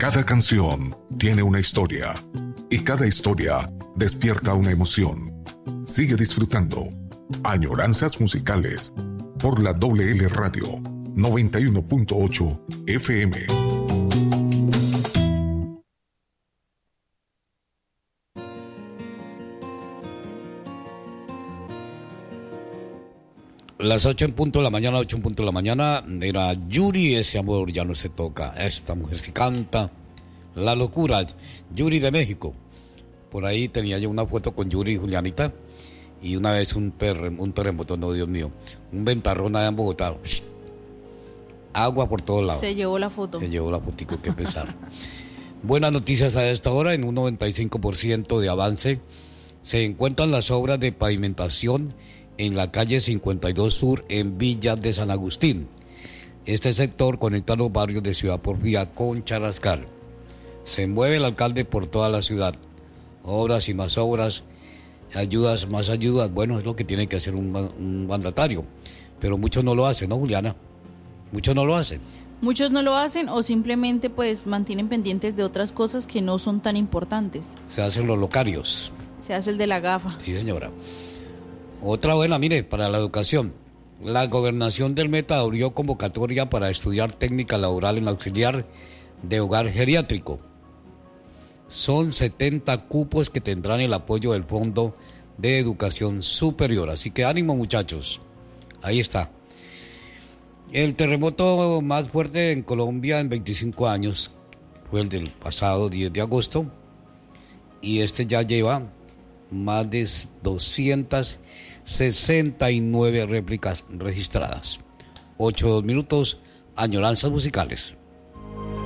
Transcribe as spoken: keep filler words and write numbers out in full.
Cada canción tiene una historia y cada historia despierta una emoción. Sigue disfrutando Añoranzas Musicales por la W L Radio noventa y uno punto ocho F M. Las ocho en punto de la mañana, ocho en punto de la mañana, era Yuri, ese amor ya no se toca. Esta mujer sí canta, la locura. Yuri de México. Por ahí tenía yo una foto con Yuri y Julianita. Y una vez un, terrem- un terremoto, no, Dios mío, un ventarrón allá en Bogotá. Agua por todos lados. Se llevó la foto. Se llevó la fotico, qué pesar. Buenas noticias a esta hora, en un noventa y cinco por ciento de avance. Se encuentran las obras de pavimentación en la calle cincuenta y dos Sur en Villa de San Agustín. Este sector conecta los barrios de Ciudad Porfía con Charrascal. Se mueve el alcalde por toda la ciudad. Obras y más obras, ayudas, más ayudas. Bueno, es lo que tiene que hacer un, un mandatario. Pero muchos no lo hacen, ¿no, Juliana? Muchos no lo hacen. Muchos no lo hacen o simplemente pues mantienen pendientes de otras cosas que no son tan importantes. Se hacen los locarios. Se hace el de la gafa. Sí, señora. Otra buena, mire, para la educación. La gobernación del Meta abrió convocatoria para estudiar técnica laboral en auxiliar de hogar geriátrico. Son setenta cupos que tendrán el apoyo del Fondo de Educación Superior. Así que ánimo, muchachos. Ahí está. El terremoto más fuerte en Colombia en veinticinco años fue el del pasado diez de agosto. Y este ya lleva más de doscientas sesenta y nueve réplicas registradas. Ocho minutos, añoranzas musicales.